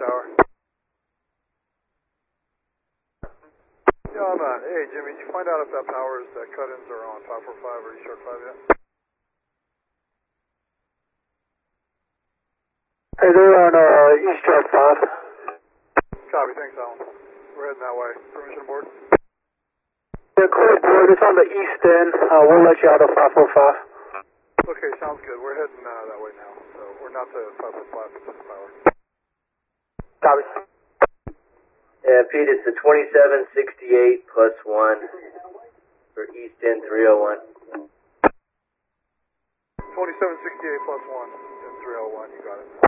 tower. Yeah, I'm on. Hey, Jimmy, did you find out if that power is, cut-ins are on 545 or East Shark 5 yet? Hey, they're on East Shark 5. Copy, thanks, Alan. We're heading that way. Permission aboard? Yeah, clear board. It's on the east end. We'll let you out of 545. Okay, sounds good. We're heading that way now. So we're not to 545, but to the power. Copy. Yeah, Pete, it's the 2768 plus 1 for East End 301. 2768 plus 1 and 301, you got it.